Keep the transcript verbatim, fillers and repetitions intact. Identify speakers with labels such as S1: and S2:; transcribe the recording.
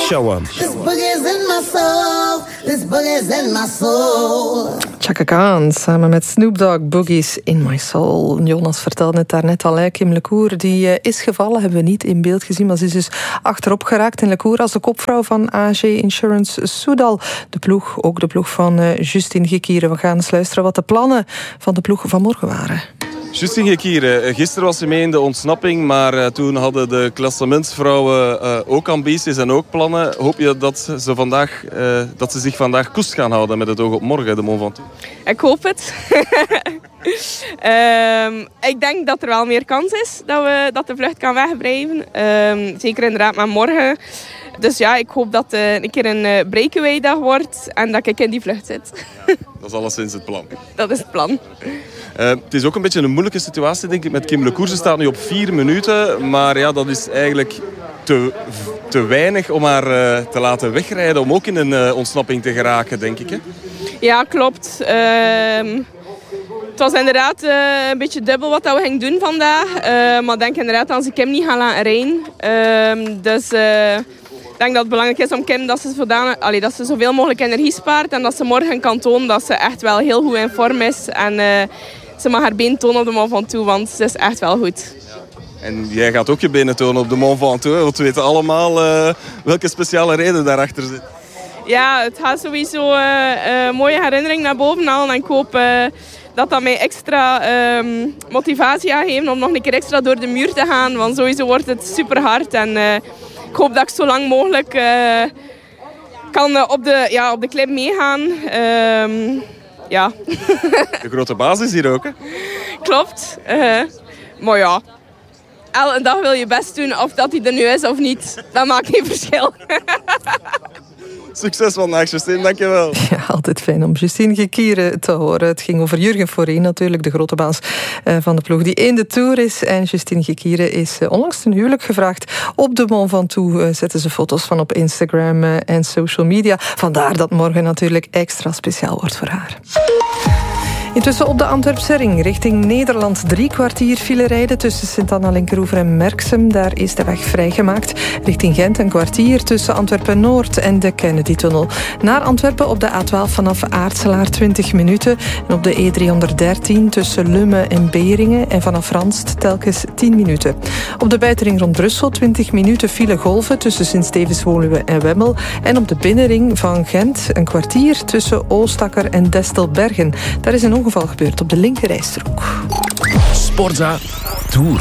S1: Show.
S2: This boogie's in my soul. This boogie's in my soul.
S3: Chaka Khan samen met Snoop Dogg, Boogie's in my soul. Jonas vertelde het daarnet al, hè. Kim LeCour die uh, is gevallen, hebben we niet in beeld gezien, maar ze is dus achterop geraakt in LeCour als de kopvrouw van A G Insurance Soudal. De ploeg, ook de ploeg van uh, Justine Gekiere. We gaan eens luisteren wat de plannen van de ploeg van morgen waren.
S4: Justine Gekiere, gisteren was ze mee in de ontsnapping, maar uh, toen hadden de klassementsvrouwen uh, ook ambities en ook plannen. Hoop je dat ze, vandaag, uh, dat ze zich vandaag koest gaan houden met het oog op morgen, de Mont Ventoux?
S5: Ik hoop het. um, ik denk dat er wel meer kans is dat, we, dat de vlucht kan wegblijven. Um, zeker inderdaad met morgen. Dus ja, ik hoop dat het uh, een keer een uh, breakaway dag wordt en dat ik in die vlucht zit.
S4: Dat is alleszins het plan.
S5: Dat is het plan.
S4: Uh, het is ook een beetje een moeilijke situatie, denk ik, met Kim LeCour. Ze staat nu op vier minuten, maar ja, dat is eigenlijk te, te weinig om haar uh, te laten wegrijden, om ook in een uh, ontsnapping te geraken, denk ik. Hè?
S5: Ja, klopt. Uh, het was inderdaad uh, een beetje dubbel wat we gingen doen vandaag. Uh, maar ik denk inderdaad dat ze Kim niet gaan laten rijden. Uh, dus... Uh, Ik denk dat het belangrijk is om Kim dat ze, zodanig, allee, dat ze zoveel mogelijk energie spaart en dat ze morgen kan tonen dat ze echt wel heel goed in vorm is. En uh, ze mag haar been tonen op de Mont Ventoux, want ze is echt wel goed.
S4: En jij gaat ook je benen tonen op de Mont Ventoux, want we weten allemaal uh, welke speciale reden daarachter zit.
S5: Ja, het gaat sowieso uh, uh, mooie herinnering naar boven halen en ik hoop uh, dat dat mij extra um, motivatie gaat geven om nog een keer extra door de muur te gaan, want sowieso wordt het super hard en... Uh, Ik hoop dat ik zo lang mogelijk uh, kan uh, op, de, ja, op de klim meegaan. Um, ja.
S4: De grote baas is hier ook, hè?
S5: Klopt. Uh, maar ja, elke dag wil je best doen of dat hij er nu is of niet. Dat maakt geen verschil.
S4: Succes vandaag, Justine. Dankjewel.
S3: Ja, altijd fijn om Justine Gekiere te horen. Het ging over Jurgen Foreen natuurlijk, de grote baas van de ploeg die in de Tour is. En Justine Gekiere is onlangs ten huwelijk gevraagd op de Mont Ventoux. Zetten ze foto's van op Instagram en social media. Vandaar dat morgen natuurlijk extra speciaal wordt voor haar. Intussen op de Antwerpse ring richting Nederland. Drie kwartier file rijden tussen Sint-Anna-Linkeroever en Merksem. Daar is de weg vrijgemaakt. Richting Gent een kwartier tussen Antwerpen-Noord en de Kennedy-tunnel. Naar Antwerpen op de A twaalf vanaf Aartselaar twintig minuten. En op de E driehonderddertien tussen Lummen en Beringen. En vanaf Ranst telkens tien minuten. Op de buitenring rond Brussel twintig minuten file golven tussen Sint-Stevens-Woluwe en Wemmel. En op de binnenring van Gent een kwartier tussen Oostakker en Destelbergen. Daar is een ongeval gebeurd op de linkerrijstrook.
S1: Sportza Tour.